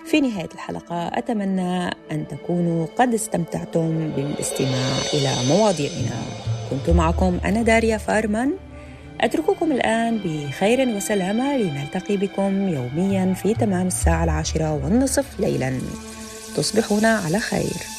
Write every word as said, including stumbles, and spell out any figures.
في نهاية الحلقة أتمنى أن تكونوا قد استمتعتم بالاستماع إلى مواضيعنا. كنت معكم أنا داريا فارمان، أترككم الآن بخير وسلامة لنلتقي بكم يومياً في تمام الساعة العاشرة والنصف ليلاً. تصبحون على خير.